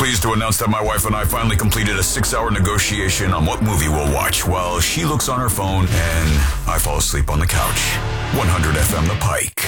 pleased to announce that my wife and I finally completed a 6-hour negotiation on what movie we'll watch while she looks on her phone and I fall asleep on the couch. 100 FM The Pike.